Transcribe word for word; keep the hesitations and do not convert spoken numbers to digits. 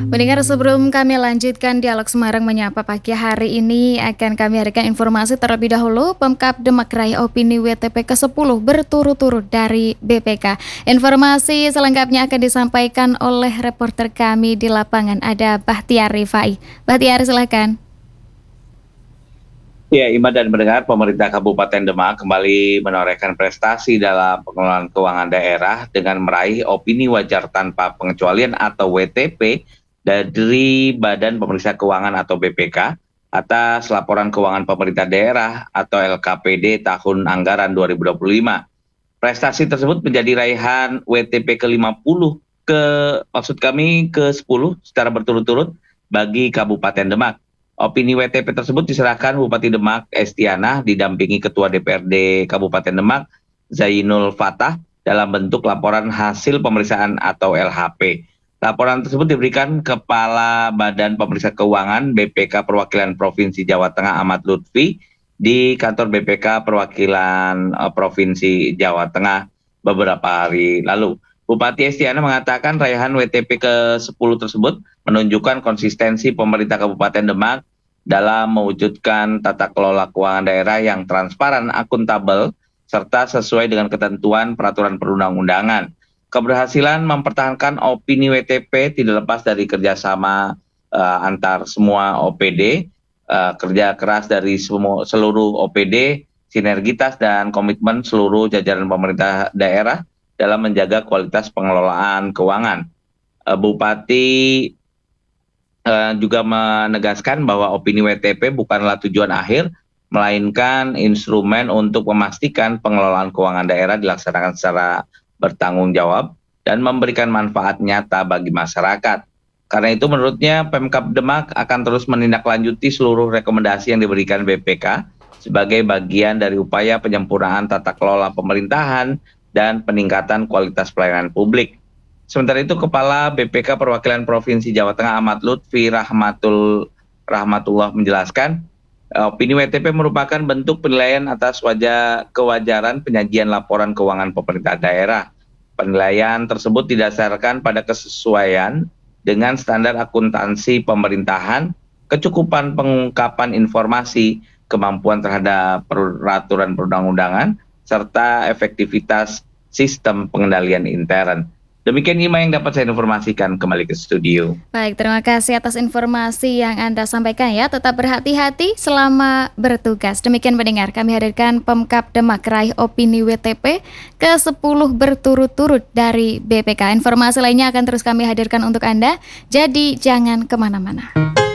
Mendengar sebelum kami lanjutkan dialog Semarang Menyapa pagi hari ini akan kami hadirkan informasi terlebih dahulu. Pemkab Demak raih opini W T P ke sepuluh berturut-turut dari B P K. Informasi selengkapnya akan disampaikan oleh reporter kami di lapangan, ada Bahtiar Rifai. Bahtiar, silakan. Ya, Ima dan mendengar, pemerintah Kabupaten Demak kembali menorehkan prestasi dalam pengelolaan keuangan daerah dengan meraih opini wajar tanpa pengecualian atau W T P dari Badan Pemeriksa Keuangan atau B P K atas laporan keuangan pemerintah daerah atau L K P D tahun anggaran dua ribu dua puluh lima. Prestasi tersebut menjadi raihan W T P ke lima puluh ke maksud kami ke sepuluh secara berturut-turut bagi Kabupaten Demak. Opini W T P tersebut diserahkan Bupati Demak Estiana didampingi Ketua D P R D Kabupaten Demak Zainul Fatah dalam bentuk laporan hasil pemeriksaan atau L H P. Laporan tersebut diberikan Kepala Badan Pemeriksa Keuangan B P K Perwakilan Provinsi Jawa Tengah Ahmad Lutfi di kantor B P K Perwakilan uh, Provinsi Jawa Tengah beberapa hari lalu. Bupati Estiana mengatakan raihan W T P ke sepuluh tersebut menunjukkan konsistensi pemerintah Kabupaten Demak dalam mewujudkan tata kelola keuangan daerah yang transparan, akuntabel, serta sesuai dengan ketentuan peraturan perundang-undangan. Keberhasilan mempertahankan opini W T P tidak lepas dari kerjasama uh, antar semua O P D, uh, kerja keras dari semua, seluruh O P D, sinergitas dan komitmen seluruh jajaran pemerintah daerah dalam menjaga kualitas pengelolaan keuangan. Uh, Bupati uh, juga menegaskan bahwa opini W T P bukanlah tujuan akhir, melainkan instrumen untuk memastikan pengelolaan keuangan daerah dilaksanakan secara bertanggung jawab dan memberikan manfaat nyata bagi masyarakat. Karena itu menurutnya Pemkab Demak akan terus menindaklanjuti seluruh rekomendasi yang diberikan B P K sebagai bagian dari upaya penyempurnaan tata kelola pemerintahan dan peningkatan kualitas pelayanan publik. Sementara itu, Kepala B P K Perwakilan Provinsi Jawa Tengah Ahmad Lutfi Rahmatul Rahmatullah menjelaskan, opini W T P merupakan bentuk penilaian atas wajah kewajaran penyajian laporan keuangan pemerintah daerah. Penilaian tersebut didasarkan pada kesesuaian dengan standar akuntansi pemerintahan, kecukupan pengungkapan informasi, kemampuan terhadap peraturan perundang-undangan, serta efektivitas sistem pengendalian intern. Demikian Ima yang dapat saya informasikan, kembali ke studio. Baik, terima kasih atas informasi yang Anda sampaikan ya. Tetap berhati-hati selama bertugas. Demikian mendengar, kami hadirkan Pemkab Demak raih opini W T P ke sepuluh berturut-turut dari B P K. Informasi lainnya akan terus kami hadirkan untuk Anda, jadi jangan kemana-mana.